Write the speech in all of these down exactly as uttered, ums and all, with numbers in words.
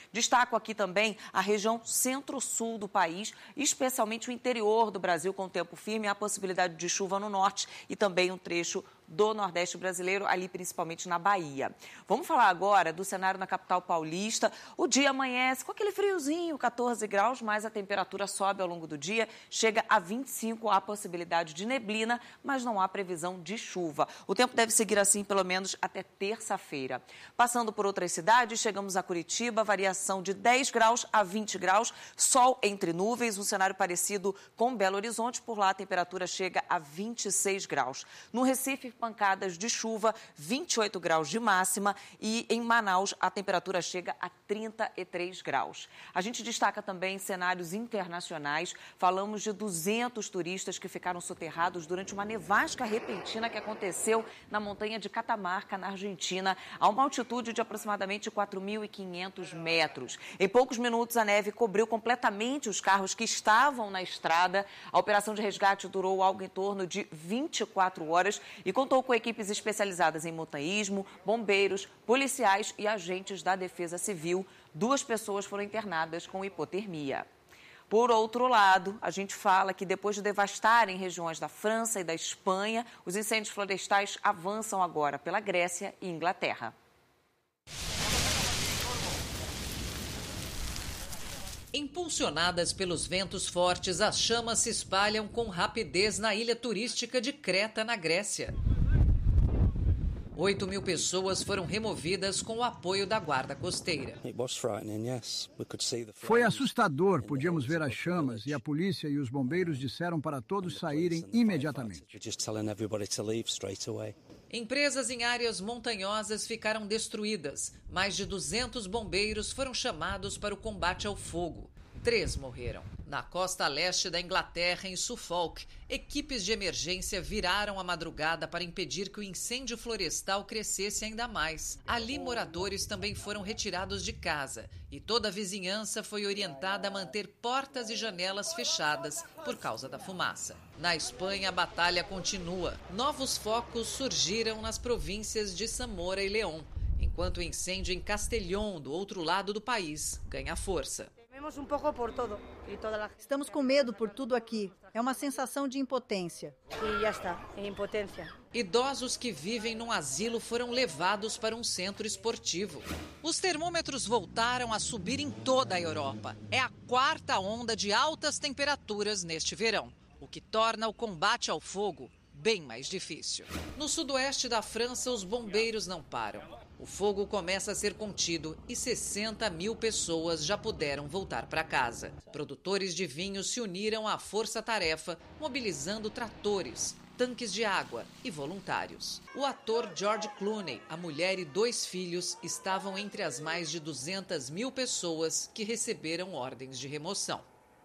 Destaco aqui também a região centro-sul do país, especialmente o interior do Brasil, com tempo firme, a possibilidade de chuva no norte e também um trecho do Nordeste brasileiro, ali principalmente na Bahia. Vamos falar agora do cenário na capital paulista. O dia amanhece com aquele friozinho, catorze graus, mas a temperatura sobe ao longo do dia, chega a vinte e cinco, há possibilidade de neblina, mas não há previsão de chuva. O tempo deve seguir assim pelo menos até terça-feira. Passando por outras cidades, chegamos a Curitiba, variação de dez graus a vinte graus, sol entre nuvens, um cenário parecido com Belo Horizonte, por lá a temperatura chega a vinte e seis graus. No Recife, pancadas de chuva, vinte e oito graus de máxima, e em Manaus a temperatura chega a trinta e três graus. A gente destaca também cenários internacionais. Falamos de duzentos turistas que ficaram soterrados durante uma nevasca repentina que aconteceu na montanha de Catamarca, na Argentina, a uma altitude de aproximadamente quatro mil e quinhentos metros. Em poucos minutos, a neve cobriu completamente os carros que estavam na estrada. A operação de resgate durou algo em torno de vinte e quatro horas e contou com equipes especializadas em montanhismo, bombeiros, policiais e agentes da Defesa Civil. Duas pessoas foram internadas com hipotermia. Por outro lado, a gente fala que depois de devastarem regiões da França e da Espanha, os incêndios florestais avançam agora pela Grécia e Inglaterra. Impulsionadas pelos ventos fortes, as chamas se espalham com rapidez na ilha turística de Creta, na Grécia. Oito mil pessoas foram removidas com o apoio da Guarda Costeira. Foi assustador, podíamos ver as chamas e a polícia e os bombeiros disseram para todos saírem imediatamente. Empresas em áreas montanhosas ficaram destruídas. Mais de duzentos bombeiros foram chamados para o combate ao fogo. Três morreram. Na costa leste da Inglaterra, em Suffolk, equipes de emergência viraram a madrugada para impedir que o incêndio florestal crescesse ainda mais. Ali, moradores também foram retirados de casa e toda a vizinhança foi orientada a manter portas e janelas fechadas por causa da fumaça. Na Espanha, a batalha continua. Novos focos surgiram nas províncias de Zamora e León, enquanto o incêndio em Castellón, do outro lado do país, ganha força. Estamos com medo por tudo aqui. É uma sensação de impotência. E já está, é impotência. Idosos que vivem num asilo foram levados para um centro esportivo. Os termômetros voltaram a subir em toda a Europa. É a quarta onda de altas temperaturas neste verão, o que torna o combate ao fogo bem mais difícil. No sudoeste da França, os bombeiros não param. O fogo começa a ser contido e sessenta mil pessoas já puderam voltar para casa. Produtores de vinho se uniram à força-tarefa, mobilizando tratores, tanques de água e voluntários. O ator George Clooney, a mulher e dois filhos estavam entre as mais de duzentas mil pessoas que receberam ordens de remoção.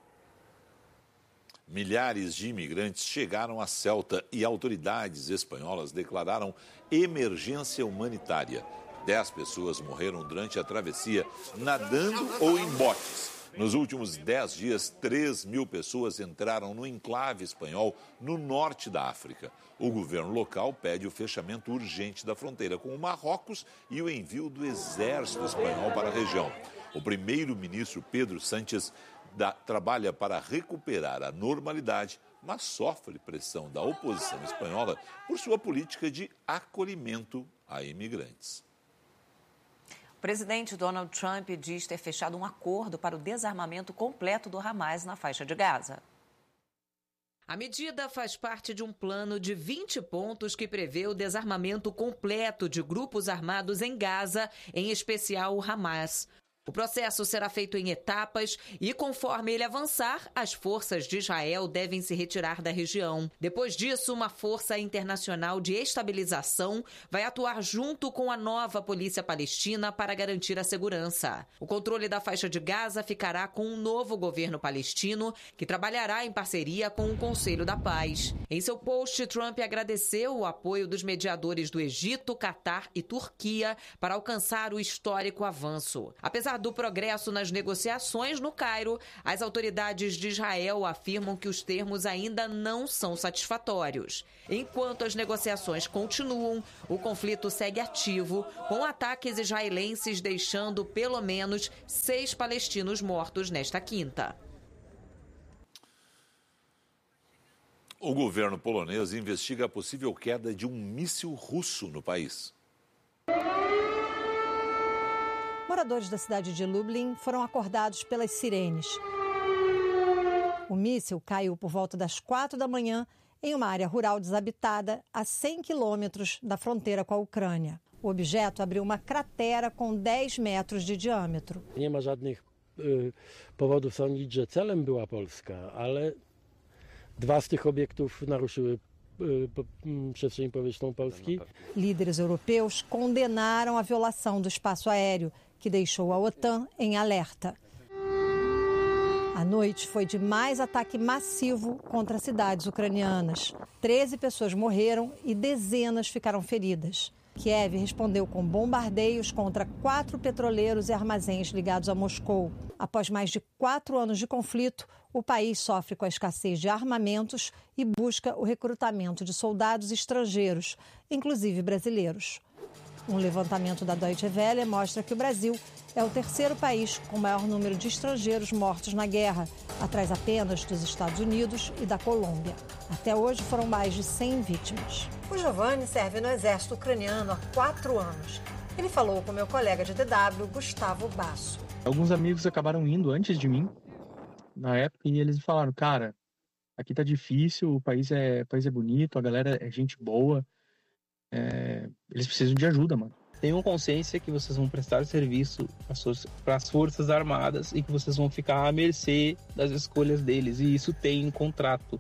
Milhares de imigrantes chegaram a Ceuta e autoridades espanholas declararam emergência humanitária. Dez pessoas morreram durante a travessia, nadando ou em botes. Nos últimos dez dias, três mil pessoas entraram no enclave espanhol no norte da África. O governo local pede o fechamento urgente da fronteira com o Marrocos e o envio do exército espanhol para a região. O primeiro-ministro Pedro Sánchez da, trabalha para recuperar a normalidade, mas sofre pressão da oposição espanhola por sua política de acolhimento a imigrantes. O presidente Donald Trump diz ter fechado um acordo para o desarmamento completo do Hamas na faixa de Gaza. A medida faz parte de um plano de vinte pontos que prevê o desarmamento completo de grupos armados em Gaza, em especial o Hamas. O processo será feito em etapas e, conforme ele avançar, as forças de Israel devem se retirar da região. Depois disso, uma força internacional de estabilização vai atuar junto com a nova polícia palestina para garantir a segurança. O controle da faixa de Gaza ficará com um novo governo palestino, que trabalhará em parceria com o Conselho da Paz. Em seu post, Trump agradeceu o apoio dos mediadores do Egito, Catar e Turquia para alcançar o histórico avanço. Apesar Apesar do progresso nas negociações no Cairo, as autoridades de Israel afirmam que os termos ainda não são satisfatórios. Enquanto as negociações continuam, o conflito segue ativo, com ataques israelenses deixando pelo menos seis palestinos mortos nesta quinta. O governo polonês investiga a possível queda de um míssil russo no país. Moradores da cidade de Lublin foram acordados pelas sirenes. O míssil caiu por volta das quatro da manhã em uma área rural desabitada a cem quilômetros da fronteira com a Ucrânia. O objeto abriu uma cratera com dez metros de diâmetro. Nie ma żadnych powodów sądzić, że celem była Polska, ale dwa z tych obiektów naruszyły przestrzeń powietrzną Polski. Líderes europeus condenaram a violação do espaço aéreo, que deixou a OTAN em alerta. A noite foi de mais ataque massivo contra cidades ucranianas. treze pessoas morreram e dezenas ficaram feridas. Kiev respondeu com bombardeios contra quatro petroleiros e armazéns ligados a Moscou. Após mais de quatro anos de conflito, o país sofre com a escassez de armamentos e busca o recrutamento de soldados estrangeiros, inclusive brasileiros. Um levantamento da Deutsche Welle mostra que o Brasil é o terceiro país com o maior número de estrangeiros mortos na guerra, atrás apenas dos Estados Unidos e da Colômbia. Até hoje foram mais de cem vítimas. O Giovanni serve no exército ucraniano há quatro anos. Ele falou com meu colega de D W, Gustavo Basso. Alguns amigos acabaram indo antes de mim, na época, e eles falaram, cara, aqui tá difícil, o país é, o país é bonito, a galera é gente boa, é, eles precisam de ajuda, mano. Tenham consciência que vocês vão prestar serviço para as Forças Armadas e que vocês vão ficar à mercê das escolhas deles, e isso tem um contrato.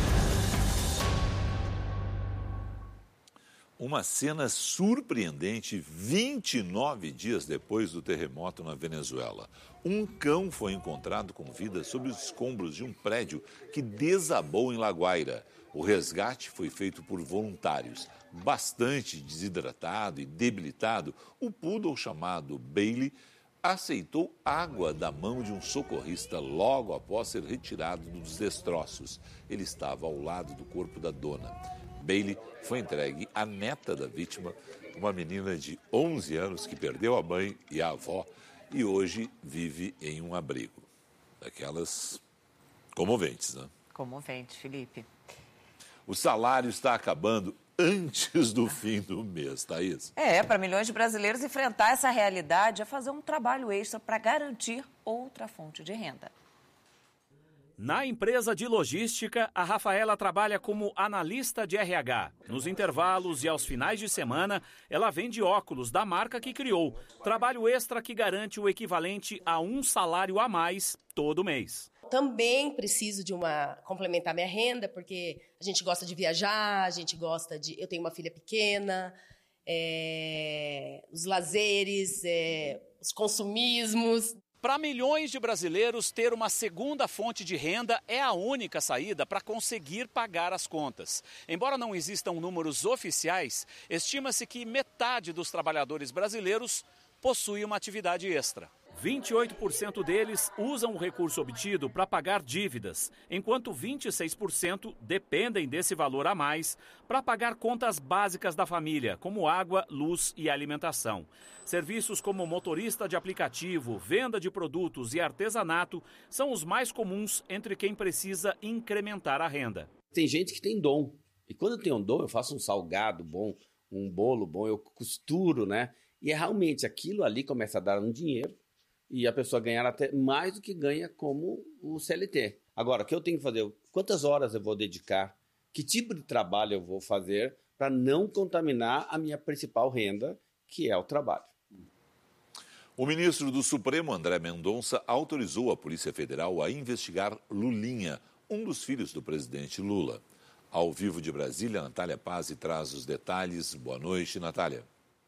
Uma cena surpreendente vinte e nove dias depois do terremoto na Venezuela. Um cão foi encontrado com vida sob os escombros de um prédio que desabou em La Guaira. O resgate foi feito por voluntários. Bastante desidratado e debilitado, o poodle chamado Bailey aceitou água da mão de um socorrista logo após ser retirado dos destroços. Ele estava ao lado do corpo da dona. Bailey foi entregue à neta da vítima, uma menina de onze anos que perdeu a mãe e a avó e hoje vive em um abrigo. Daquelas comoventes, né? Comovente, Felipe. O salário está acabando antes do fim do mês, Thaís. É, para milhões de brasileiros enfrentar essa realidade é fazer um trabalho extra para garantir outra fonte de renda. Na empresa de logística, a Rafaela trabalha como analista de R H. Nos intervalos e aos finais de semana, ela vende óculos da marca que criou. Trabalho extra que garante o equivalente a um salário a mais todo mês. Também preciso de uma complementar minha renda, porque a gente gosta de viajar, a gente gosta de... Eu tenho uma filha pequena, é, os lazeres, é, os consumismos... Para milhões de brasileiros, ter uma segunda fonte de renda é a única saída para conseguir pagar as contas. Embora não existam números oficiais, estima-se que metade dos trabalhadores brasileiros possui uma atividade extra. vinte e oito por cento deles usam o recurso obtido para pagar dívidas, enquanto vinte e seis por cento dependem desse valor a mais para pagar contas básicas da família, como água, luz e alimentação. Serviços como motorista de aplicativo, venda de produtos e artesanato são os mais comuns entre quem precisa incrementar a renda. Tem gente que tem dom, e quando eu tenho um dom, eu faço um salgado bom, um bolo bom, eu costuro, né? E é realmente aquilo ali começa a dar um dinheiro, e a pessoa ganhar até mais do que ganha como o C L T. Agora, o que eu tenho que fazer? Quantas horas eu vou dedicar? Que tipo de trabalho eu vou fazer para não contaminar a minha principal renda, que é o trabalho? O ministro do Supremo, André Mendonça, autorizou a Polícia Federal a investigar Lulinha, um dos filhos do presidente Lula. Ao vivo de Brasília, Natália Pazzi traz os detalhes. Boa noite, Natália.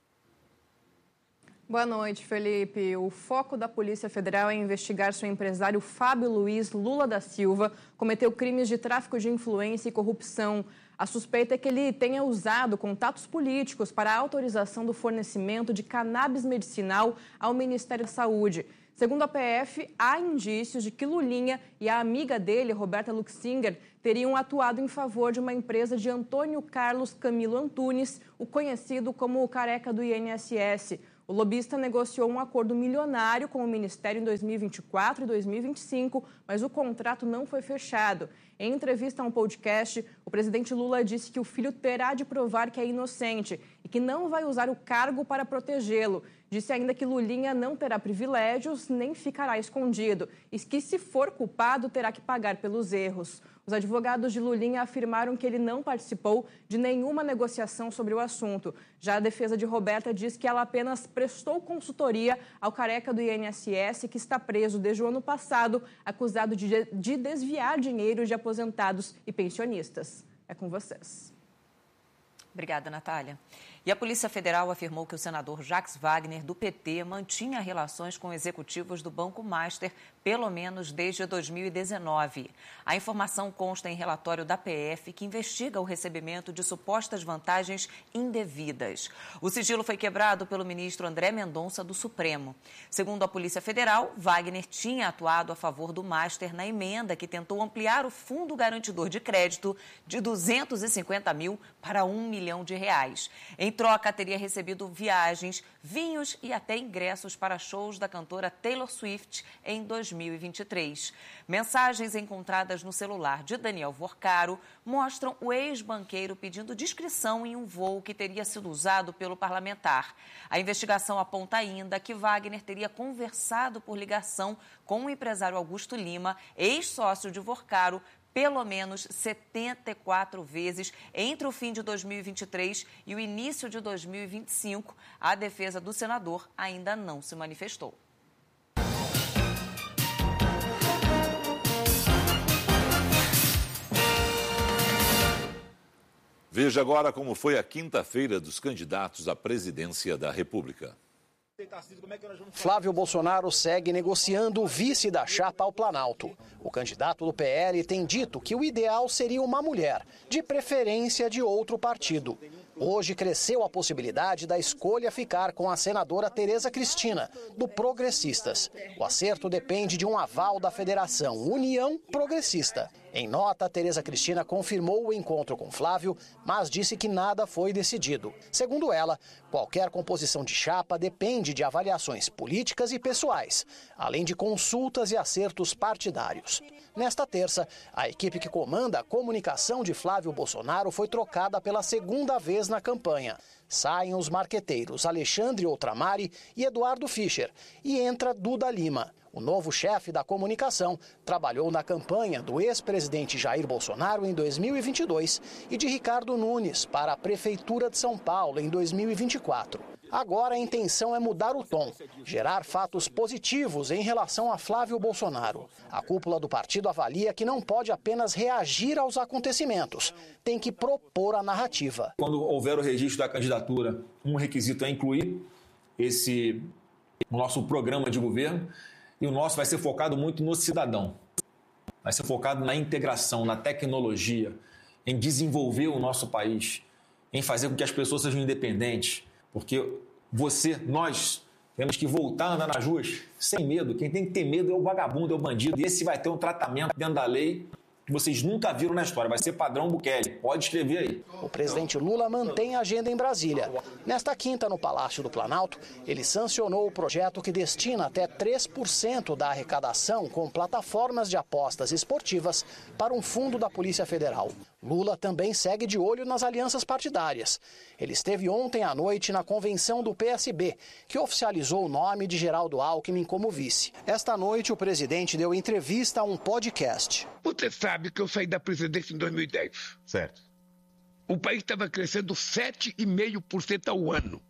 Boa noite, Felipe. O foco da Polícia Federal é investigar se o empresário Fábio Luiz Lula da Silva cometeu crimes de tráfico de influência e corrupção. A suspeita é que ele tenha usado contatos políticos para a autorização do fornecimento de cannabis medicinal ao Ministério da Saúde. Segundo a P F, há indícios de que Lulinha e a amiga dele, Roberta Luxinger, teriam atuado em favor de uma empresa de Antônio Carlos Camilo Antunes, o conhecido como o careca do I N S S. O lobista negociou um acordo milionário com o Ministério em dois mil e vinte e quatro e dois mil e vinte e cinco, mas o contrato não foi fechado. Em entrevista a um podcast, o presidente Lula disse que o filho terá de provar que é inocente e que não vai usar o cargo para protegê-lo. Disse ainda que Lulinha não terá privilégios nem ficará escondido e que, se for culpado, terá que pagar pelos erros. Os advogados de Lulinha afirmaram que ele não participou de nenhuma negociação sobre o assunto. Já a defesa de Roberta diz que ela apenas prestou consultoria ao careca do I N S S, que está preso desde o ano passado, acusado de, de desviar dinheiro de aposentados e pensionistas. É com vocês. Obrigada, Natália. E a Polícia Federal afirmou que o senador Jacques Wagner, do P T, mantinha relações com executivos do Banco Master, pelo menos desde dois mil e dezenove. A informação consta em relatório da P F, que investiga o recebimento de supostas vantagens indevidas. O sigilo foi quebrado pelo ministro André Mendonça, do Supremo. Segundo a Polícia Federal, Wagner tinha atuado a favor do Master na emenda que tentou ampliar o fundo garantidor de crédito de duzentos e cinquenta mil para um milhão de reais. Em troca, teria recebido viagens, vinhos e até ingressos para shows da cantora Taylor Swift em dois mil e vinte e três. Mensagens encontradas no celular de Daniel Vorcaro mostram o ex-banqueiro pedindo discrição em um voo que teria sido usado pelo parlamentar. A investigação aponta ainda que Wagner teria conversado por ligação com o empresário Augusto Lima, ex-sócio de Vorcaro, pelo menos setenta e quatro vezes entre o fim de dois mil e vinte e três e o início de dois mil e vinte e cinco. A defesa do senador ainda não se manifestou. Veja agora como foi a quinta-feira dos candidatos à presidência da República. Flávio Bolsonaro segue negociando o vice da chapa ao Planalto. O candidato do P L tem dito que o ideal seria uma mulher, de preferência de outro partido. Hoje cresceu a possibilidade da escolha ficar com a senadora Tereza Cristina, do Progressistas. O acerto depende de um aval da Federação União Progressista. Em nota, Tereza Cristina confirmou o encontro com Flávio, mas disse que nada foi decidido. Segundo ela, qualquer composição de chapa depende de avaliações políticas e pessoais, além de consultas e acertos partidários. Nesta terça, a equipe que comanda a comunicação de Flávio Bolsonaro foi trocada pela segunda vez na campanha. Saem os marqueteiros Alexandre Outramari e Eduardo Fischer e entra Duda Lima. O novo chefe da comunicação trabalhou na campanha do ex-presidente Jair Bolsonaro em dois mil e vinte e dois e de Ricardo Nunes para a Prefeitura de São Paulo em dois mil e vinte e quatro. Agora a intenção é mudar o tom, gerar fatos positivos em relação a Flávio Bolsonaro. A cúpula do partido avalia que não pode apenas reagir aos acontecimentos, tem que propor a narrativa. Quando houver o registro da candidatura, um requisito é incluir esse nosso programa de governo, e o nosso vai ser focado muito no cidadão. Vai ser focado na integração, na tecnologia, em desenvolver o nosso país, em fazer com que as pessoas sejam independentes. Porque você, nós, temos que voltar a andar nas ruas sem medo. Quem tem que ter medo é o vagabundo, é o bandido. E esse vai ter um tratamento dentro da lei que vocês nunca viram na história. Vai ser padrão Bukele. Pode escrever aí. O presidente Lula mantém a agenda em Brasília. Nesta quinta, no Palácio do Planalto, ele sancionou o projeto que destina até três por cento da arrecadação com plataformas de apostas esportivas para um fundo da Polícia Federal. Lula também segue de olho nas alianças partidárias. Ele esteve ontem à noite na convenção do P S B, que oficializou o nome de Geraldo Alckmin como vice. Esta noite, o presidente deu entrevista a um podcast. Você sabe que eu saí da presidência em dois mil e dez. Certo. O país estava crescendo sete vírgula cinco por cento ao ano.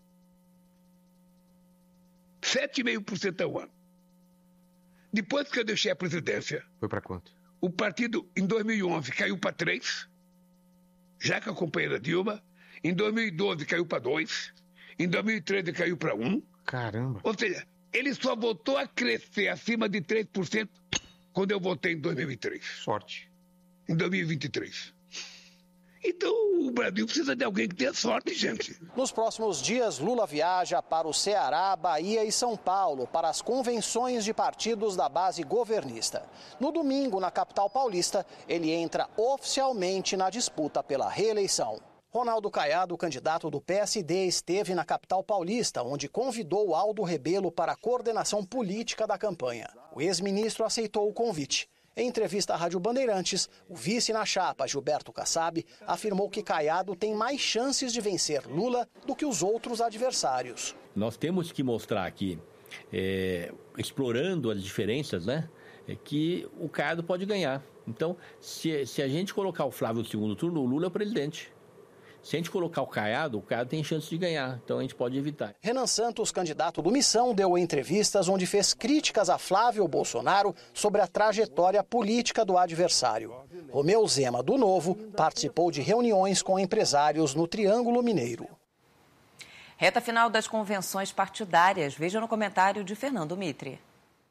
sete vírgula cinco por cento ao ano. Depois que eu deixei a presidência... Foi para quanto? O partido, em dois mil e onze, caiu para três, já com a companheira Dilma. Em dois mil e doze, caiu para dois. Em dois mil e treze, caiu para um. Caramba. Ou seja, ele só voltou a crescer acima de três por cento quando eu votei em dois mil e três. Sorte. Em dois mil e vinte e três. Então o Brasil precisa de alguém que tenha sorte, gente. Nos próximos dias, Lula viaja para o Ceará, Bahia e São Paulo para as convenções de partidos da base governista. No domingo, na capital paulista, ele entra oficialmente na disputa pela reeleição. Ronaldo Caiado, candidato do P S D, esteve na capital paulista, onde convidou Aldo Rebelo para a coordenação política da campanha. O ex-ministro aceitou o convite. Em entrevista à Rádio Bandeirantes, o vice na chapa, Gilberto Kassab, afirmou que Caiado tem mais chances de vencer Lula do que os outros adversários. Nós temos que mostrar aqui, é, explorando as diferenças, né, é que o Caiado pode ganhar. Então, se, se a gente colocar o Flávio no segundo turno, o Lula é o presidente. Se a gente colocar o Caiado, o Caiado tem chance de ganhar, então a gente pode evitar. Renan Santos, candidato do Missão, deu entrevistas onde fez críticas a Flávio Bolsonaro sobre a trajetória política do adversário. Romeu Zema, do Novo, participou de reuniões com empresários no Triângulo Mineiro. Reta final das convenções partidárias. Veja no comentário de Fernando Mitre.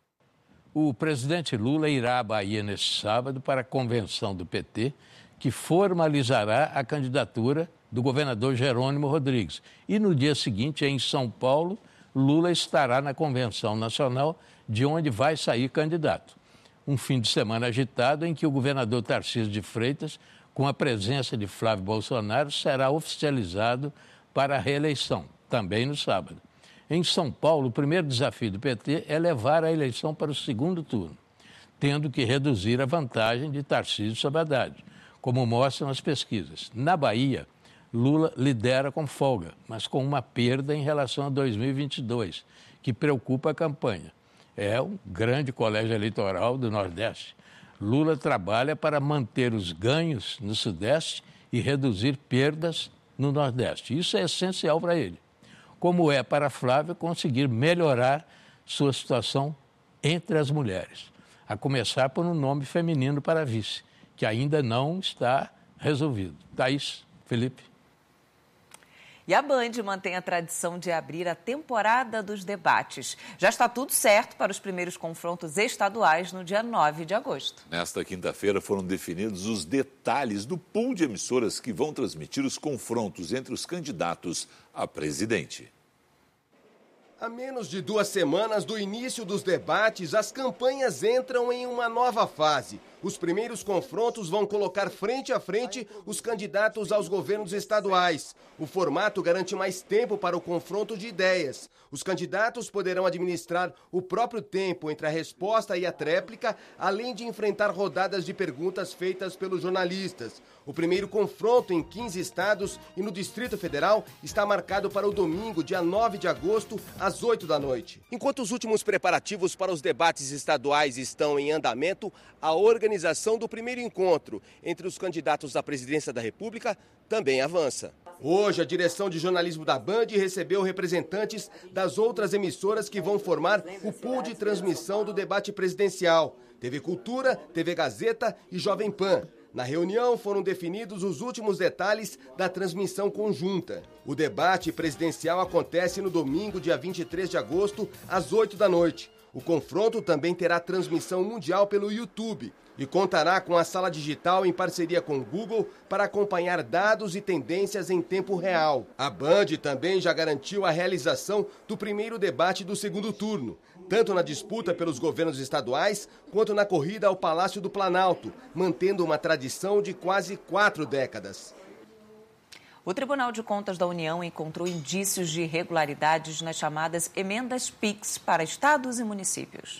O presidente Lula irá à Bahia neste sábado para a convenção do P T, que formalizará a candidatura do governador Jerônimo Rodrigues. E no dia seguinte, em São Paulo, Lula estará na Convenção Nacional, de onde vai sair candidato. Um fim de semana agitado em que o governador Tarcísio de Freitas, com a presença de Flávio Bolsonaro, será oficializado para a reeleição, também no sábado. Em São Paulo, o primeiro desafio do P T é levar a eleição para o segundo turno, tendo que reduzir a vantagem de Tarcísio sobre Haddad, como mostram as pesquisas. Na Bahia, Lula lidera com folga, mas com uma perda em relação a dois mil e vinte e dois, que preocupa a campanha. É um grande colégio eleitoral do Nordeste. Lula trabalha para manter os ganhos no Sudeste e reduzir perdas no Nordeste. Isso é essencial para ele. Como é para Flávio conseguir melhorar sua situação entre as mulheres, a começar por um nome feminino para vice, que ainda não está resolvido. Thaís, Felipe. E a Band mantém a tradição de abrir a temporada dos debates. Já está tudo certo para os primeiros confrontos estaduais no dia nove de agosto. Nesta quinta-feira foram definidos os detalhes do pool de emissoras que vão transmitir os confrontos entre os candidatos a presidente. A menos de duas semanas do início dos debates, as campanhas entram em uma nova fase. Os primeiros confrontos vão colocar frente a frente os candidatos aos governos estaduais. O formato garante mais tempo para o confronto de ideias. Os candidatos poderão administrar o próprio tempo entre a resposta e a tréplica, além de enfrentar rodadas de perguntas feitas pelos jornalistas. O primeiro confronto em quinze estados e no Distrito Federal está marcado para o domingo, dia nove de agosto, às oito da noite. Enquanto os últimos preparativos para os debates estaduais estão em andamento, a organização do primeiro encontro entre os candidatos à presidência da República também avança. Hoje, a direção de jornalismo da Band recebeu representantes das outras emissoras que vão formar o pool de transmissão do debate presidencial: T V Cultura, T V Gazeta e Jovem Pan. Na reunião foram definidos os últimos detalhes da transmissão conjunta. O debate presidencial acontece no domingo, dia vinte e três de agosto, às oito da noite. O confronto também terá transmissão mundial pelo YouTube e contará com a sala digital em parceria com o Google para acompanhar dados e tendências em tempo real. A Band também já garantiu a realização do primeiro debate do segundo turno, tanto na disputa pelos governos estaduais quanto na corrida ao Palácio do Planalto, mantendo uma tradição de quase quatro décadas. O Tribunal de Contas da União encontrou indícios de irregularidades nas chamadas emendas PIX para estados e municípios.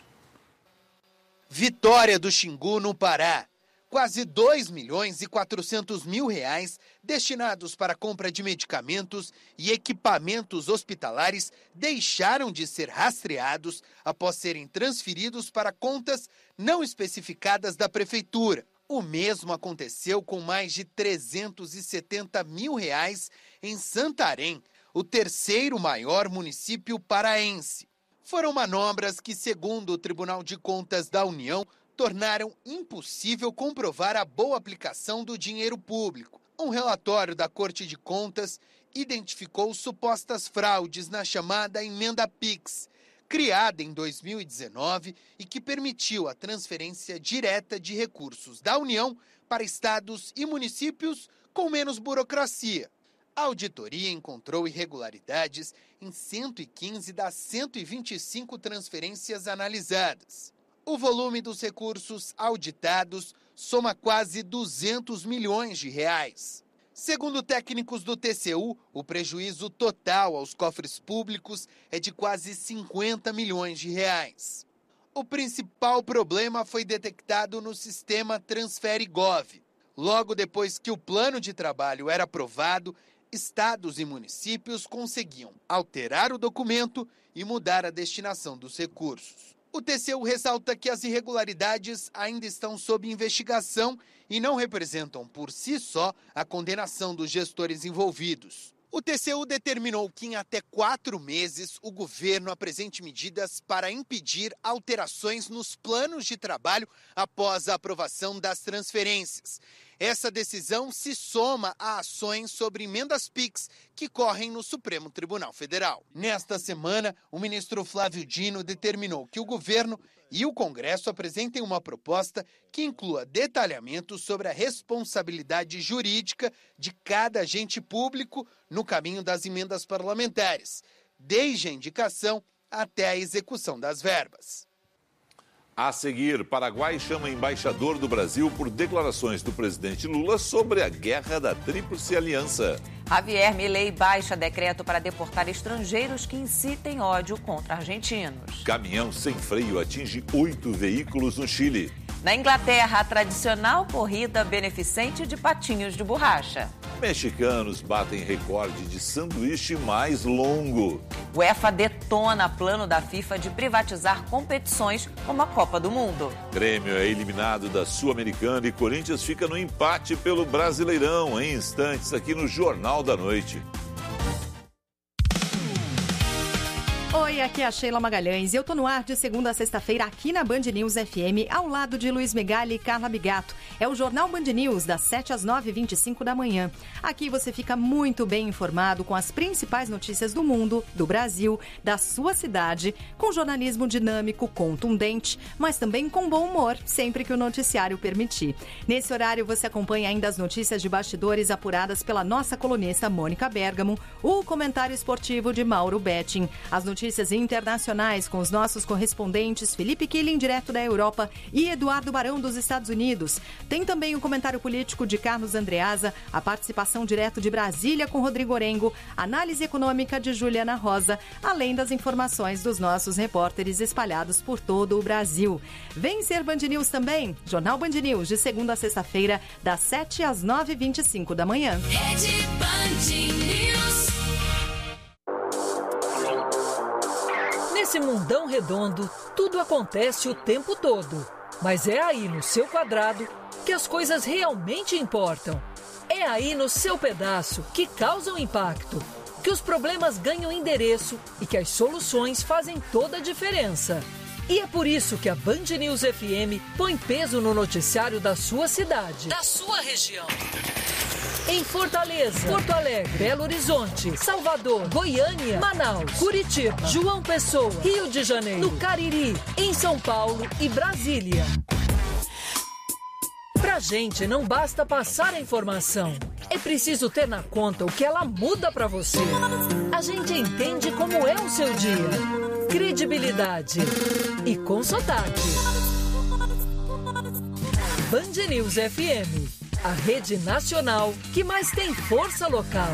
Vitória do Xingu, no Pará. Quase dois milhões e quatrocentos mil reais destinados para a compra de medicamentos e equipamentos hospitalares deixaram de ser rastreados após serem transferidos para contas não especificadas da Prefeitura. O mesmo aconteceu com mais de trezentos e setenta mil reais em Santarém, o terceiro maior município paraense. Foram manobras que, segundo o Tribunal de Contas da União, tornaram impossível comprovar a boa aplicação do dinheiro público. Um relatório da Corte de Contas identificou supostas fraudes na chamada emenda PIX, criada em dois mil e dezenove e que permitiu a transferência direta de recursos da União para estados e municípios com menos burocracia. A auditoria encontrou irregularidades em cento e quinze das cento e vinte e cinco transferências analisadas. O volume dos recursos auditados soma quase duzentos milhões de reais. Segundo técnicos do T C U, o prejuízo total aos cofres públicos é de quase cinquenta milhões de reais. O principal problema foi detectado no sistema TransfereGov. Logo depois que o plano de trabalho era aprovado, estados e municípios conseguiam alterar o documento e mudar a destinação dos recursos. O T C U ressalta que as irregularidades ainda estão sob investigação e não representam por si só a condenação dos gestores envolvidos. O T C U determinou que em até quatro meses o governo apresente medidas para impedir alterações nos planos de trabalho após a aprovação das transferências. Essa decisão se soma a ações sobre emendas Pix que correm no Supremo Tribunal Federal. Nesta semana, o ministro Flávio Dino determinou que o governo e o Congresso apresentem uma proposta que inclua detalhamentos sobre a responsabilidade jurídica de cada agente público no caminho das emendas parlamentares, desde a indicação até a execução das verbas. A seguir, Paraguai chama embaixador do Brasil por declarações do presidente Lula sobre a guerra da Tríplice Aliança. Javier Milei baixa decreto para deportar estrangeiros que incitem ódio contra argentinos. Caminhão sem freio atinge oito veículos no Chile. Na Inglaterra, a tradicional corrida beneficente de patinhos de borracha. Mexicanos batem recorde de sanduíche mais longo. UEFA detona plano da FIFA de privatizar competições como a Copa do Mundo. Grêmio é eliminado da Sul-Americana e Corinthians fica no empate pelo Brasileirão. Em instantes, aqui no Jornal da Noite. Oi, aqui é a Sheila Magalhães e eu tô no ar de segunda a sexta-feira aqui na Band News F M, ao lado de Luiz Megali e Carla Bigato. É o Jornal Band News, das sete às nove e vinte e cinco da manhã. Aqui você fica muito bem informado com as principais notícias do mundo, do Brasil, da sua cidade, com jornalismo dinâmico, contundente, mas também com bom humor, sempre que o noticiário permitir. Nesse horário você acompanha ainda as notícias de bastidores apuradas pela nossa colunista Mônica Bergamo, o comentário esportivo de Mauro Betting, as notícias Notícias internacionais com os nossos correspondentes Felipe Killing, direto da Europa, e Eduardo Barão, dos Estados Unidos. Tem também o comentário político de Carlos Andreasa, a participação direto de Brasília com Rodrigo Orengo, análise econômica de Juliana Rosa, além das informações dos nossos repórteres espalhados por todo o Brasil. Vem ser Band News também? Jornal Band News, de segunda a sexta-feira, das sete às nove e vinte e cinco da manhã. Rede Band News. Nesse mundão redondo, tudo acontece o tempo todo. Mas é aí no seu quadrado que as coisas realmente importam. É aí no seu pedaço que causam impacto, que os problemas ganham endereço e que as soluções fazem toda a diferença. E é por isso que a Band News F M põe peso no noticiário da sua cidade, Da sua região. em Fortaleza, Porto Alegre, Belo Horizonte, Salvador, Goiânia, Manaus, Curitiba, João Pessoa, Rio de Janeiro, no Cariri, em São Paulo e Brasília. Pra gente não basta passar a informação, é preciso ter na conta o que ela muda pra você. A gente entende como é o seu dia. Credibilidade e com sotaque. Band News F M, a rede nacional que mais tem força local.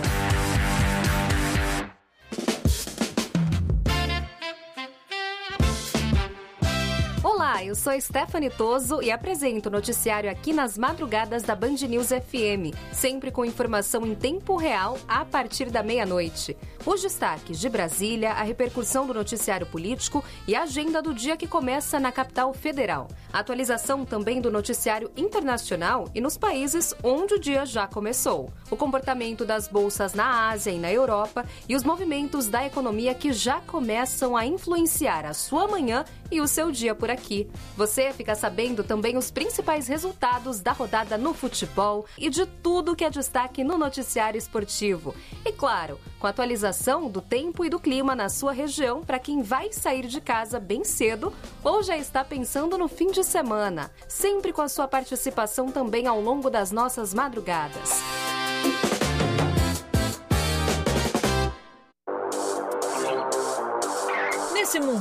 Olá, eu sou Stephanie Toso e apresento o noticiário aqui nas madrugadas da Band News F M, sempre com informação em tempo real a partir da meia-noite. Os destaques de Brasília, a repercussão do noticiário político e a agenda do dia que começa na capital federal. A atualização também do noticiário internacional e nos países onde o dia já começou. O comportamento das bolsas na Ásia e na Europa e os movimentos da economia que já começam a influenciar a sua manhã e o seu dia por aqui. Você fica sabendo também os principais resultados da rodada no futebol e de tudo que é destaque no noticiário esportivo. E claro, com a atualização do tempo e do clima na sua região para quem vai sair de casa bem cedo ou já está pensando no fim de semana. Sempre com a sua participação também ao longo das nossas madrugadas.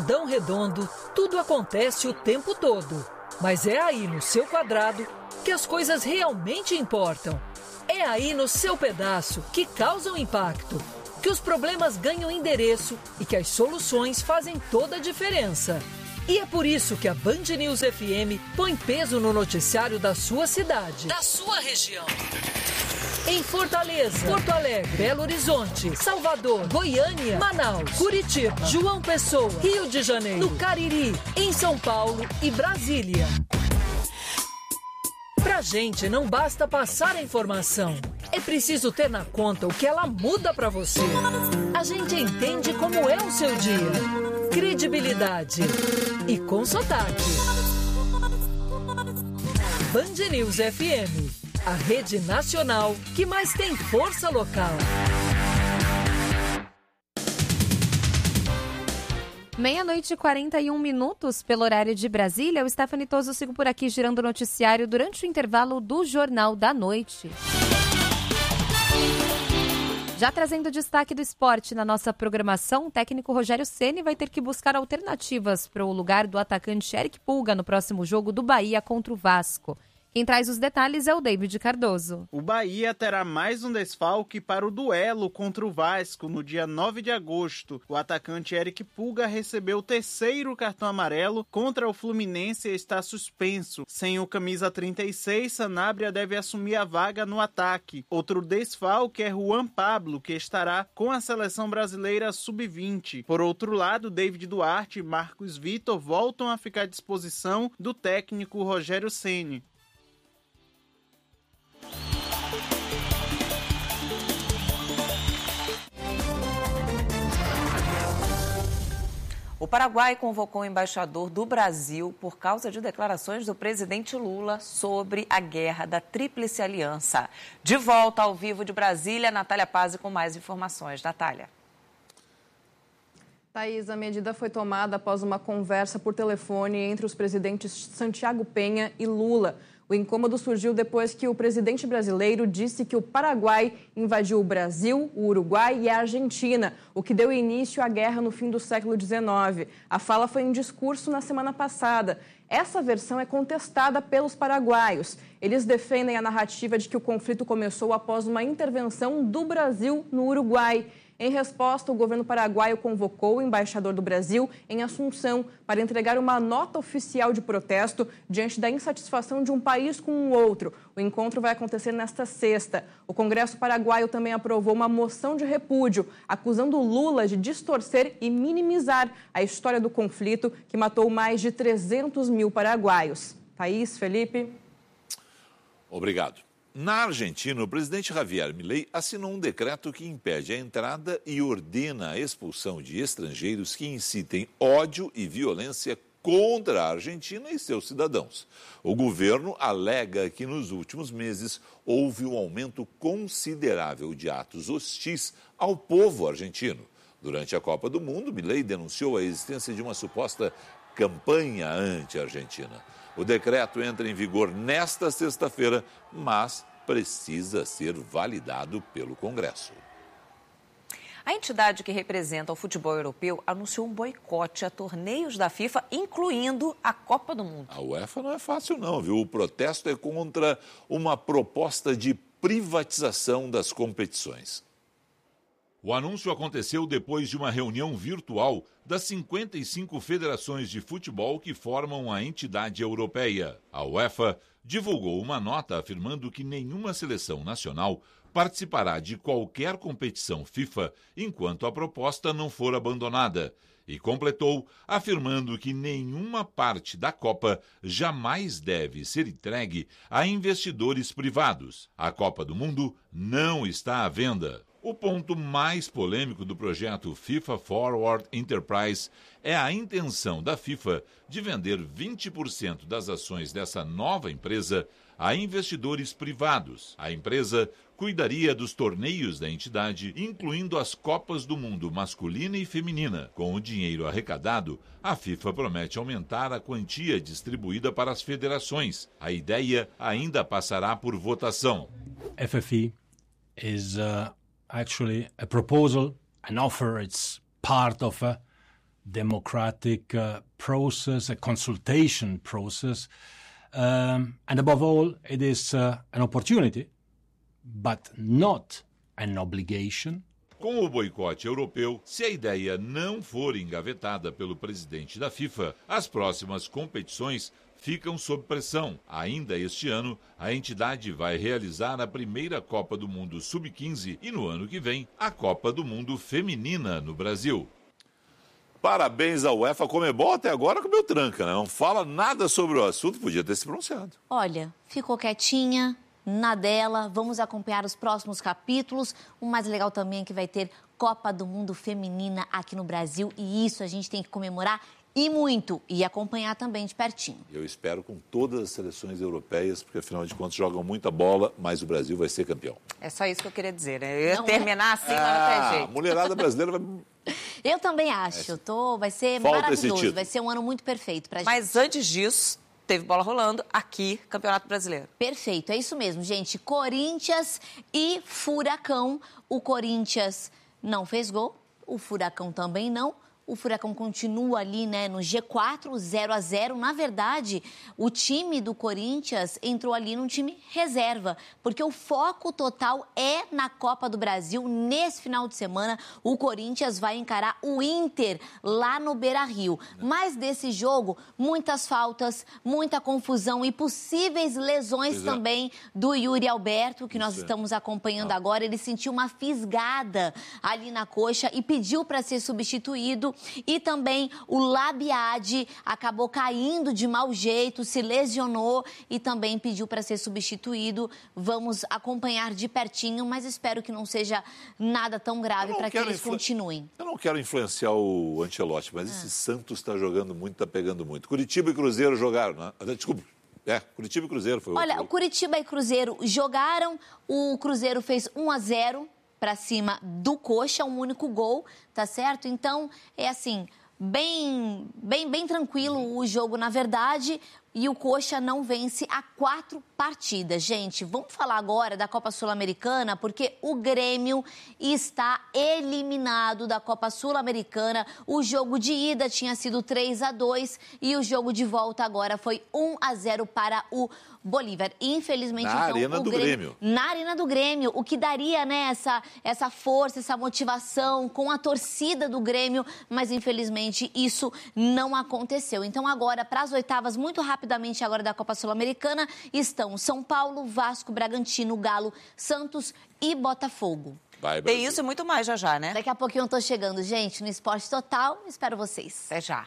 mundão redondo, tudo acontece o tempo todo. Mas é aí no seu quadrado que as coisas realmente importam. É aí no seu pedaço que causam impacto, que os problemas ganham endereço e que as soluções fazem toda a diferença. E é por isso que a Band News F M põe peso no noticiário da sua cidade, Da sua região. em Fortaleza, Porto Alegre, Belo Horizonte, Salvador, Goiânia, Manaus, Curitiba, João Pessoa, Rio de Janeiro, no Cariri, em São Paulo e Brasília. Pra gente não basta passar a informação, é preciso ter na conta o que ela muda pra você. A gente entende como é o seu dia. Credibilidade e com sotaque. Band News F M, a rede nacional que mais tem força local. Meia-noite e quarenta e um minutos pelo horário de Brasília. Eu, Stephanie Toso, sigo por aqui girando o noticiário durante o intervalo do Jornal da Noite. Já trazendo destaque do esporte na nossa programação, o técnico Rogério Ceni vai ter que buscar alternativas para o lugar do atacante Eric Pulga no próximo jogo do Bahia contra o Vasco. Quem traz os detalhes é o David Cardoso. O Bahia terá mais um desfalque para o duelo contra o Vasco no dia nove de agosto. O atacante Eric Pulga recebeu o terceiro cartão amarelo contra o Fluminense e está suspenso. Sem o camisa trinta e seis, Sanabria deve assumir a vaga no ataque. Outro desfalque é Juan Pablo, que estará com a seleção brasileira sub vinte. Por outro lado, David Duarte e Marcos Vitor voltam a ficar à disposição do técnico Rogério Ceni. O Paraguai convocou o embaixador do Brasil por causa de declarações do presidente Lula sobre a guerra da Tríplice Aliança. De volta ao vivo de Brasília, Natália Pazzi com mais informações. Natália. Thaís, a medida foi tomada após uma conversa por telefone entre os presidentes Santiago Penha e Lula. O incômodo surgiu depois que o presidente brasileiro disse que o Paraguai invadiu o Brasil, o Uruguai e a Argentina, o que deu início à guerra no fim do século dezenove. A fala foi em discurso na semana passada. Essa versão é contestada pelos paraguaios. Eles defendem a narrativa de que o conflito começou após uma intervenção do Brasil no Uruguai. Em resposta, o governo paraguaio convocou o embaixador do Brasil em Assunção para entregar uma nota oficial de protesto diante da insatisfação de um país com o outro. O encontro vai acontecer nesta sexta. O Congresso paraguaio também aprovou uma moção de repúdio, acusando Lula de distorcer e minimizar a história do conflito que matou mais de trezentos mil paraguaios. Thaís, Felipe. Obrigado. Na Argentina, o presidente Javier Milei assinou um decreto que impede a entrada e ordena a expulsão de estrangeiros que incitem ódio e violência contra a Argentina e seus cidadãos. O governo alega que nos últimos meses houve um aumento considerável de atos hostis ao povo argentino. Durante a Copa do Mundo, Milei denunciou a existência de uma suposta campanha anti-argentina. O decreto entra em vigor nesta sexta-feira, mas precisa ser validado pelo Congresso. A entidade que representa o futebol europeu anunciou um boicote a torneios da FIFA, incluindo a Copa do Mundo. A UEFA não é fácil não, viu? O protesto é contra uma proposta de privatização das competições. O anúncio aconteceu depois de uma reunião virtual das cinquenta e cinco federações de futebol que formam a entidade europeia. A UEFA divulgou uma nota afirmando que nenhuma seleção nacional participará de qualquer competição FIFA enquanto a proposta não for abandonada. E completou afirmando que nenhuma parte da Copa jamais deve ser entregue a investidores privados. A Copa do Mundo não está à venda. O ponto mais polêmico do projeto FIFA Forward Enterprise é a intenção da FIFA de vender vinte por cento das ações dessa nova empresa a investidores privados. A empresa cuidaria dos torneios da entidade, incluindo as Copas do Mundo masculina e feminina. Com o dinheiro arrecadado, a FIFA promete aumentar a quantia distribuída para as federações. A ideia ainda passará por votação. F F E is uh... actually a proposal, an offer. It's part of a democratic uh, process, a consultation process. Um, and above all, it is uh, an opportunity, but not an obligation. Com o boicote europeu, se a ideia não for engavetada pelo presidente da FIFA, as próximas competições ficam sob pressão. Ainda este ano, a entidade vai realizar a primeira Copa do Mundo sub quinze e no ano que vem, a Copa do Mundo feminina no Brasil. Parabéns à UEFA. A Conmebol até agora comeu tranca, né? Não fala nada sobre o assunto, podia ter se pronunciado. Olha, ficou quietinha, na dela, vamos acompanhar os próximos capítulos. O mais legal também é que vai ter Copa do Mundo feminina aqui no Brasil e isso a gente tem que comemorar e muito, e acompanhar também de pertinho. Eu espero com todas as seleções europeias, porque afinal de contas jogam muita bola, mas o Brasil vai ser campeão. É só isso que eu queria dizer, né? Eu ia Não terminar é? assim, mas não tem Ah, jeito. a mulherada brasileira vai... Eu também acho, tô, vai ser Falta esse maravilhoso, título. vai ser um ano muito perfeito pra gente. Mas antes disso, teve bola rolando aqui, Campeonato Brasileiro. Perfeito, é isso mesmo, gente. Corinthians e Furacão. O Corinthians não fez gol, o Furacão também não. O Furacão continua ali, né, no G quatro, zero a zero. Na verdade, o time do Corinthians entrou ali num time reserva, porque o foco total é na Copa do Brasil. Nesse final de semana, o Corinthians vai encarar o Inter lá no Beira-Rio. Mas desse jogo, muitas faltas, muita confusão e possíveis lesões Pois é. também do Yuri Alberto, que nós Isso é. estamos acompanhando agora. Ele sentiu uma fisgada ali na coxa e pediu para ser substituído. E também o Labiade acabou caindo de mau jeito, se lesionou e também pediu para ser substituído. Vamos acompanhar de pertinho, mas espero que não seja nada tão grave para que quero eles influ- continuem. Eu não quero influenciar o Ancelotti, mas esse Santos está jogando muito, está pegando muito. Curitiba e Cruzeiro jogaram, né? Desculpa, é, Curitiba e Cruzeiro foi o Olha, outro. o Curitiba e Cruzeiro jogaram, o Cruzeiro fez um a zero para cima do Coxa, um único gol, tá certo? Então, é assim, bem, bem, bem tranquilo o jogo, na verdade, e o Coxa não vence há quatro partidas. Gente, vamos falar agora da Copa Sul-Americana, porque o Grêmio está eliminado da Copa Sul-Americana. O jogo de ida tinha sido três a dois e o jogo de volta agora foi um a zero para o Bolívar. Infelizmente, Na então, Arena o do Grêmio, Grêmio. Na Arena do Grêmio, o que daria, né, essa, essa força, essa motivação com a torcida do Grêmio, mas infelizmente isso não aconteceu. Então agora, para as oitavas, muito rapidamente agora da Copa Sul-Americana, estão São Paulo, Vasco, Bragantino, Galo, Santos e Botafogo. Vai, Tem isso e muito mais já já, né? Daqui a pouquinho eu tô chegando, gente, no Esporte Total. Espero vocês. Até já.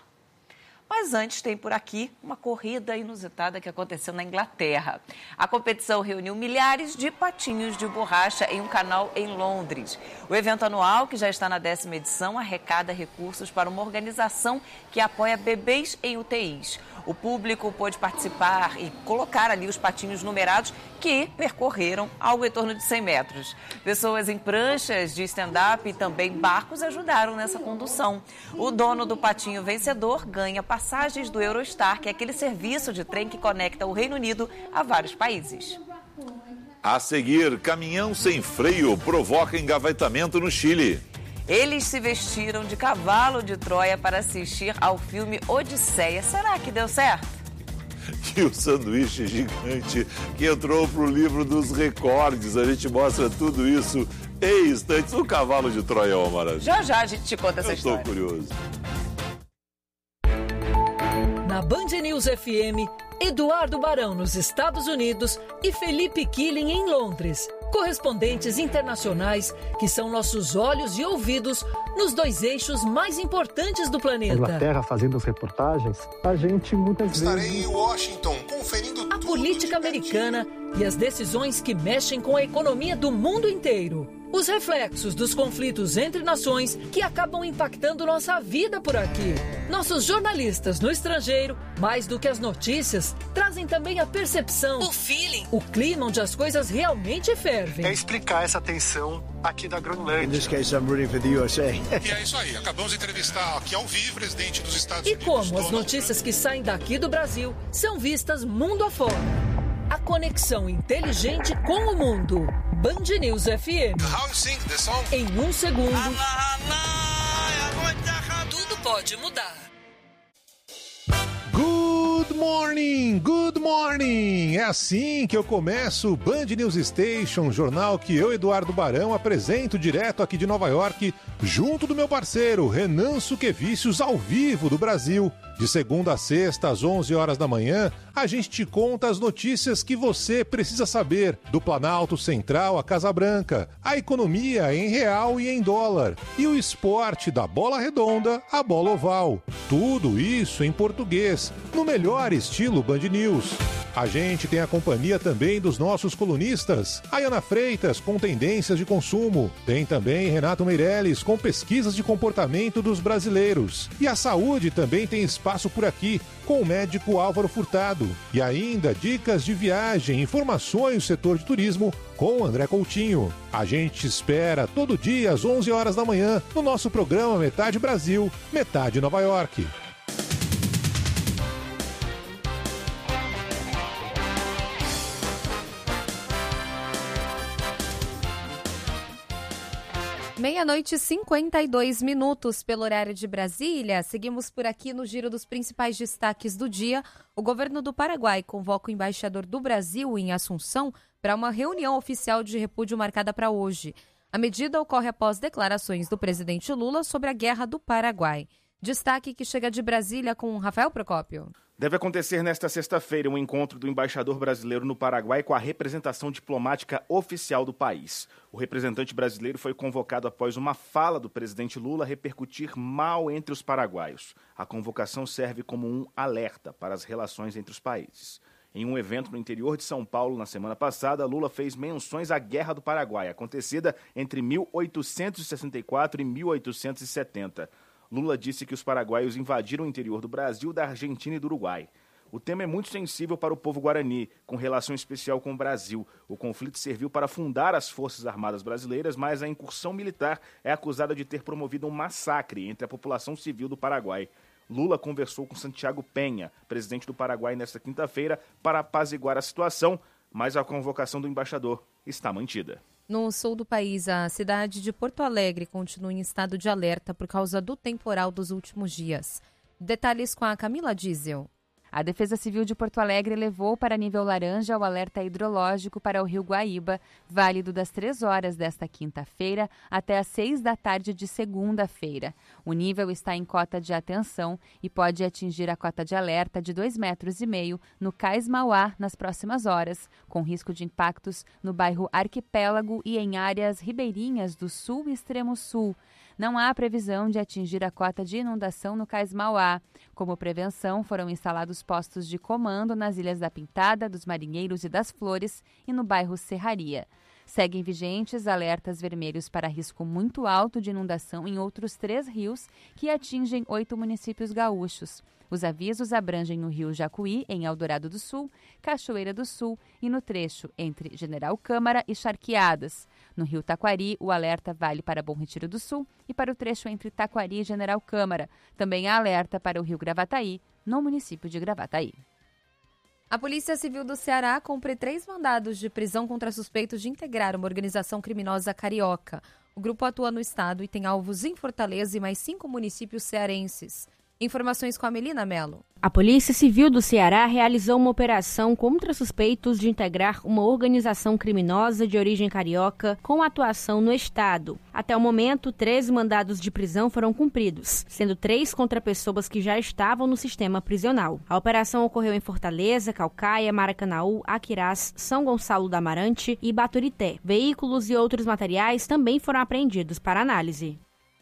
Mas antes tem por aqui uma corrida inusitada que aconteceu na Inglaterra. A competição reuniu milhares de patinhos de borracha em um canal em Londres. O evento anual, que já está na décima edição, arrecada recursos para uma organização que apoia bebês em U T Is. O público pôde participar e colocar ali os patinhos numerados que percorreram algo em torno de cem metros. Pessoas em pranchas de stand-up e também barcos ajudaram nessa condução. O dono do patinho vencedor ganha passagens do Eurostar, que é aquele serviço de trem que conecta o Reino Unido a vários países. A seguir, caminhão sem freio provoca engavetamento no Chile. Eles se vestiram de cavalo de Troia para assistir ao filme Odisseia. Será que deu certo? E o sanduíche gigante que entrou para o livro dos recordes. A gente mostra tudo isso em instantes. O cavalo de Troia é uma maravilha. Já já a gente te conta essa Eu história. estou curioso. Na Band News F M, Eduardo Barão nos Estados Unidos e Felipe Killing em Londres. Correspondentes internacionais que são nossos olhos e ouvidos nos dois eixos mais importantes do planeta. Inglaterra fazendo as reportagens, a gente muitas Estarei vezes... em Washington, conferindo A política americana e as decisões que mexem com a economia do mundo inteiro. Os reflexos dos conflitos entre nações que acabam impactando nossa vida por aqui. Nossos jornalistas no estrangeiro, mais do que as notícias, trazem também a percepção, o feeling, o clima onde as coisas realmente fervem. É explicar essa tensão aqui da Groenlândia. In this case, I'm rooting for the U S A. E é isso aí, acabamos de entrevistar aqui ao vivo o presidente dos Estados E Unidos. como as notícias que saem daqui do Brasil são vistas mundo afora. A conexão inteligente com o mundo. Band News F M. How you sing the song? Em um segundo. Tudo pode mudar. Good morning, good morning! É assim que eu começo o Band News Station, jornal que eu, Eduardo Barão, apresento direto aqui de Nova York, junto do meu parceiro Renan Suquevicius, ao vivo do Brasil. De segunda a sexta, às onze horas da manhã, a gente te conta as notícias que você precisa saber do Planalto Central à Casa Branca, a economia em real e em dólar, e o esporte da bola redonda à bola oval. Tudo isso em português, no melhor estilo Band News. A gente tem a companhia também dos nossos colunistas, Ayana Freitas com tendências de consumo, tem também Renato Meirelles com pesquisas de comportamento dos brasileiros. E a saúde também tem espaço por aqui, com o médico Álvaro Furtado. E ainda dicas de viagem, informações do setor de turismo com o André Coutinho. A gente te espera todo dia às onze horas da manhã no nosso programa Metade Brasil, Metade Nova York. Meia-noite e cinquenta e dois minutos pelo horário de Brasília. Seguimos por aqui no giro dos principais destaques do dia. O governo do Paraguai convoca o embaixador do Brasil em Assunção para uma reunião oficial de repúdio marcada para hoje. A medida ocorre após declarações do presidente Lula sobre a guerra do Paraguai. Destaque que chega de Brasília com Rafael Procópio. Deve acontecer nesta sexta-feira um encontro do embaixador brasileiro no Paraguai com a representação diplomática oficial do país. O representante brasileiro foi convocado após uma fala do presidente Lula repercutir mal entre os paraguaios. A convocação serve como um alerta para as relações entre os países. Em um evento no interior de São Paulo na semana passada, Lula fez menções à Guerra do Paraguai, acontecida entre mil oitocentos e sessenta e quatro e mil oitocentos e setenta. Lula disse que os paraguaios invadiram o interior do Brasil, da Argentina e do Uruguai. O tema é muito sensível para o povo guarani, com relação especial com o Brasil. O conflito serviu para fundar as Forças Armadas Brasileiras, mas a incursão militar é acusada de ter promovido um massacre entre a população civil do Paraguai. Lula conversou com Santiago Penha, presidente do Paraguai, nesta quinta-feira, para apaziguar a situação, mas a convocação do embaixador está mantida. No sul do país, a cidade de Porto Alegre continua em estado de alerta por causa do temporal dos últimos dias. Detalhes com a Camila Diesel. A Defesa Civil de Porto Alegre levou para nível laranja o alerta hidrológico para o Rio Guaíba, válido das três horas desta quinta-feira até às seis da tarde de segunda-feira. O nível está em cota de atenção e pode atingir a cota de alerta de dois metros e meio no Cais Mauá nas próximas horas, com risco de impactos no bairro Arquipélago e em áreas ribeirinhas do sul e extremo sul. Não há previsão de atingir a cota de inundação no Cais Mauá. Como prevenção, foram instalados postos de comando nas Ilhas da Pintada, dos Marinheiros e das Flores e no bairro Serraria. Seguem vigentes alertas vermelhos para risco muito alto de inundação em outros três rios que atingem oito municípios gaúchos. Os avisos abrangem o rio Jacuí, em Eldorado do Sul, Cachoeira do Sul e no trecho entre General Câmara e Charqueadas. No rio Taquari, o alerta vale para Bom Retiro do Sul e para o trecho entre Taquari e General Câmara. Também há alerta para o rio Gravataí, no município de Gravataí. A Polícia Civil do Ceará cumpre três mandados de prisão contra suspeitos de integrar uma organização criminosa carioca. O grupo atua no estado e tem alvos em Fortaleza e mais cinco municípios cearenses. Informações com a Melina Mello. A Polícia Civil do Ceará realizou uma operação contra suspeitos de integrar uma organização criminosa de origem carioca com atuação no estado. Até o momento, treze mandados de prisão foram cumpridos, sendo três contra pessoas que já estavam no sistema prisional. A operação ocorreu em Fortaleza, Caucaia, Maracanaú, Aquirás, São Gonçalo do Amarante e Baturité. Veículos e outros materiais também foram apreendidos para análise.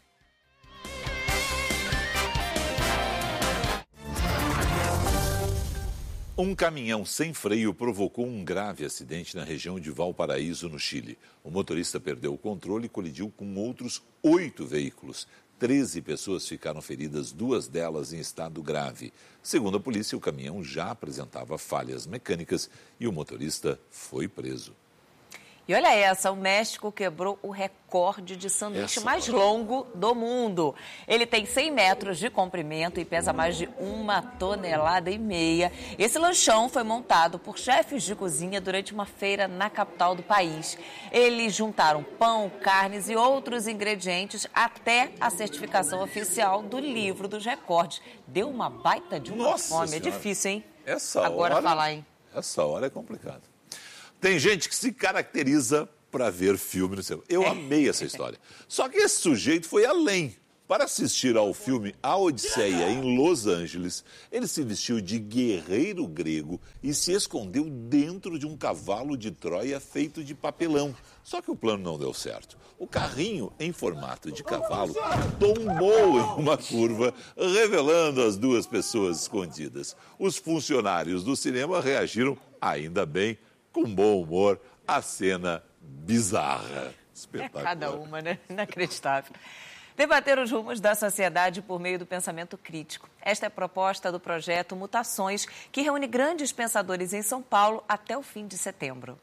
Um caminhão sem freio provocou um grave acidente na região de Valparaíso, no Chile. O motorista perdeu o controle e colidiu com outros oito veículos. Treze pessoas ficaram feridas, duas delas em estado grave. Segundo a polícia, o caminhão já apresentava falhas mecânicas e o motorista foi preso. E olha essa, o México quebrou o recorde de sanduíche essa mais hora. longo do mundo. Ele tem cem metros de comprimento e pesa mais de uma tonelada e meia. Esse lanchão foi montado por chefes de cozinha durante uma feira na capital do país. Eles juntaram pão, carnes e outros ingredientes até a certificação oficial do livro dos recordes. Deu uma baita de uma Nossa fome. Senhora. É difícil, hein? Essa Agora hora, falar, hein? Essa hora é complicado. Tem gente que se caracteriza para ver filme no cinema. Eu amei essa história. Só que esse sujeito foi além. Para assistir ao filme A Odisseia em Los Angeles, ele se vestiu de guerreiro grego e se escondeu dentro de um cavalo de Troia feito de papelão. Só que o plano não deu certo. O carrinho, em formato de cavalo, tombou em uma curva, revelando as duas pessoas escondidas. Os funcionários do cinema reagiram, ainda bem, com bom humor, à cena bizarra. Espetacular. É cada uma, né? Inacreditável. Debater os rumos da sociedade por meio do pensamento crítico. Esta é a proposta do projeto Mutações, que reúne grandes pensadores em São Paulo até o fim de setembro.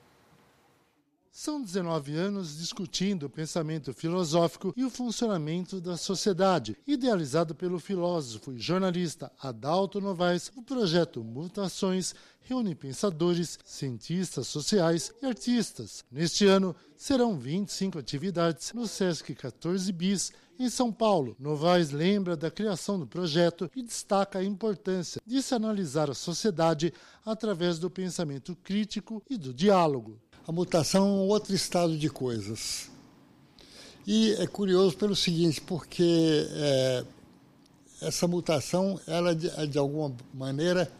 São dezenove anos discutindo o pensamento filosófico e o funcionamento da sociedade. Idealizado pelo filósofo e jornalista Adalto Novaes, o projeto Mutações reúne pensadores, cientistas sociais e artistas. Neste ano, serão vinte e cinco atividades no Sesc quatorze Bis, em São Paulo. Novaes lembra da criação do projeto e destaca a importância de se analisar a sociedade através do pensamento crítico e do diálogo. A mutação é um outro estado de coisas. E é curioso pelo seguinte, porque é, essa mutação, ela de, de alguma maneira,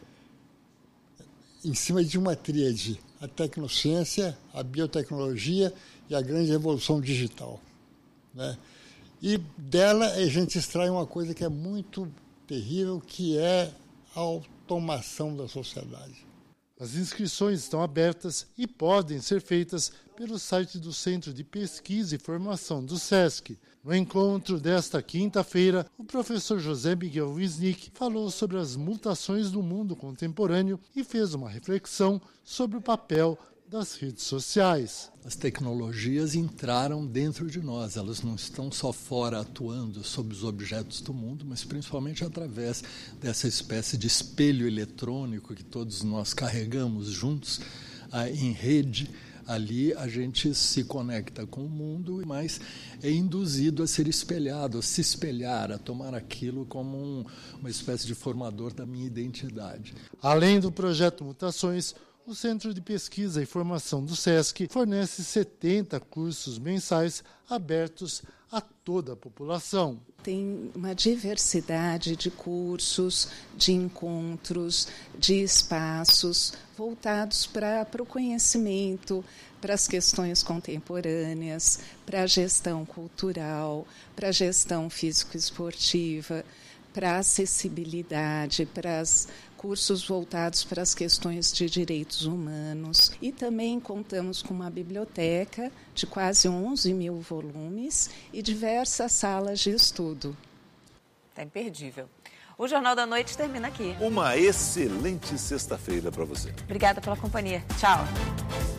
em cima de uma tríade, a tecnociência, a biotecnologia e a grande revolução digital, né? E dela a gente extrai uma coisa que é muito terrível, que é a automação da sociedade. As inscrições estão abertas e podem ser feitas pelo site do Centro de Pesquisa e Formação do Sesc. No encontro desta quinta-feira, o professor José Miguel Wisnik falou sobre as mutações do mundo contemporâneo e fez uma reflexão sobre o papel das redes sociais. As tecnologias entraram dentro de nós, elas não estão só fora atuando sobre os objetos do mundo, mas principalmente através dessa espécie de espelho eletrônico que todos nós carregamos juntos ah, em rede. Ali a gente se conecta com o mundo, mas é induzido a ser espelhado, a se espelhar, a tomar aquilo como um, uma espécie de formador da minha identidade. Além do projeto Mutações, o Centro de Pesquisa e Formação do Sesc fornece setenta cursos mensais abertos a toda a população. Tem uma diversidade de cursos, de encontros, de espaços voltados para, para o conhecimento, para as questões contemporâneas, para a gestão cultural, para a gestão físico-esportiva, para a acessibilidade, para as cursos voltados para as questões de direitos humanos. E também contamos com uma biblioteca de quase onze mil volumes e diversas salas de estudo. Está imperdível. O Jornal da Noite termina aqui. Uma excelente sexta-feira para você. Obrigada pela companhia. Tchau.